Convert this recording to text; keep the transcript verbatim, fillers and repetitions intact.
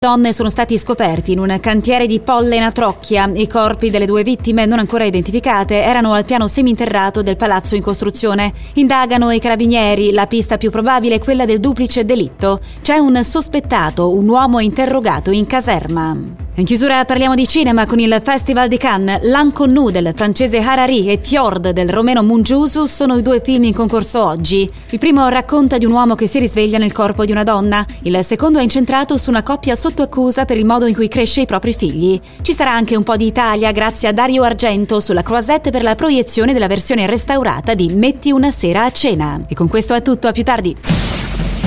Donne sono stati scoperti in un cantiere di Pollena a Trocchia. I corpi delle due vittime, non ancora identificate, erano al piano seminterrato del palazzo in costruzione. Indagano i carabinieri. La pista più probabile è quella del duplice delitto. C'è un sospettato, un uomo interrogato in caserma. In chiusura parliamo di cinema con il Festival di Cannes. L'Inconnu del francese Harari e Fjord del romeno Mungiusu sono i due film in concorso oggi. Il primo racconta di un uomo che si risveglia nel corpo di una donna. Il secondo è incentrato su una coppia sotto accusa per il modo in cui cresce i propri figli. Ci sarà anche un po' di Italia grazie a Dario Argento sulla Croisette per la proiezione della versione restaurata di Metti una sera a cena. E con questo è tutto, a più tardi.